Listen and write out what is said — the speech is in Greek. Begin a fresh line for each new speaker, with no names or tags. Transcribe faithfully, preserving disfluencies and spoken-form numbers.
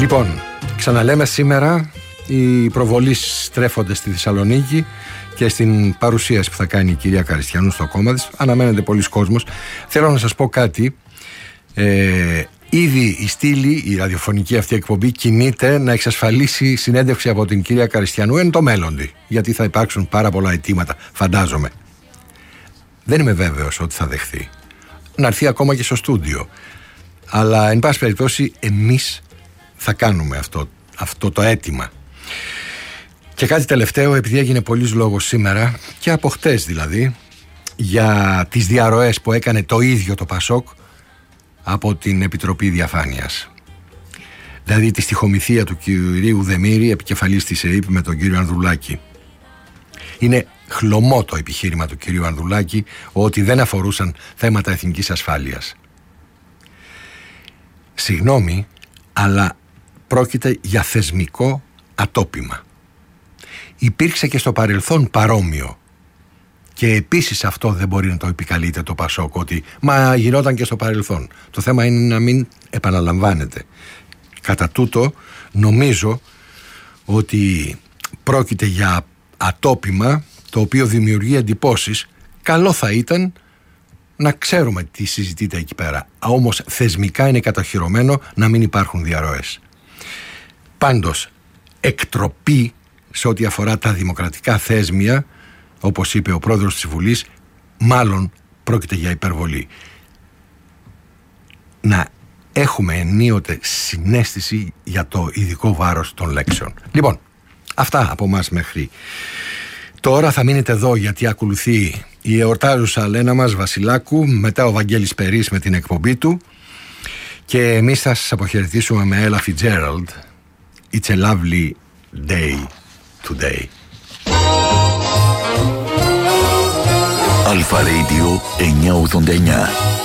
Λοιπόν, ξαναλέμε σήμερα οι προβολείς στρέφονται στη Θεσσαλονίκη και στην παρουσίαση που θα κάνει η κυρία Καριστιανού στο κόμμα της. Αναμένεται πολλοί κόσμος. Θέλω να σας πω κάτι. Ε, ήδη η στήλη, η ραδιοφωνική αυτή εκπομπή κινείται να εξασφαλίσει συνέντευξη από την κυρία Καριστιανού εν το μέλλοντι, γιατί θα υπάρξουν πάρα πολλά αιτήματα, φαντάζομαι. Δεν είμαι βέβαιος ότι θα δεχθεί να έρθει ακόμα και στο στούντιο, αλλά εν πάση περιπτώσει εμείς θα κάνουμε αυτό, αυτό το αίτημα. Και κάτι τελευταίο, επειδή έγινε πολλής λόγος σήμερα και από χτες δηλαδή, για τις διαρροές που έκανε το ίδιο το Πασόκ από την Επιτροπή Διαφάνειας. Δηλαδή τη στοιχομηθεία του κυρίου Δεμήρη, επικεφαλής της ΕΕΠ, με τον κύριο Ανδρουλάκη. Είναι χλωμό το επιχείρημα του κυρίου Ανδρουλάκη ότι δεν αφορούσαν θέματα εθνικής ασφάλειας. Συγγνώμη, αλλά πρόκειται για θεσμικό ατόπιμα. Υπήρξε και στο παρελθόν παρόμοιο. Και επίσης αυτό δεν μπορεί να το επικαλείται το Πασόκ, ότι μα γινόταν και στο παρελθόν. Το θέμα είναι να μην επαναλαμβάνεται. Κατά τούτο νομίζω ότι πρόκειται για ατόπιμα το οποίο δημιουργεί εντυπώσεις. Καλό θα ήταν να ξέρουμε τι συζητείται εκεί πέρα. Όμως θεσμικά είναι κατοχυρωμένο να μην υπάρχουν διαρροές. Πάντως, εκτροπή σε ό,τι αφορά τα δημοκρατικά θέσμια, όπως είπε ο πρόεδρος της Βουλής, μάλλον πρόκειται για υπερβολή. Να έχουμε ενίοτε συναίσθηση για το ειδικό βάρος των λέξεων. Λοιπόν, αυτά από μας μέχρι τώρα. Θα μείνετε εδώ γιατί ακολουθεί η εορτάζουσα Λένα μας Βασιλάκου, μετά ο Βαγγέλης Περής με την εκπομπή του, και εμείς θα σας αποχαιρετήσουμε με Ella Fitzgerald. It's a lovely day today.
Αλφα Radio εννιακόσια ογδόντα εννιά.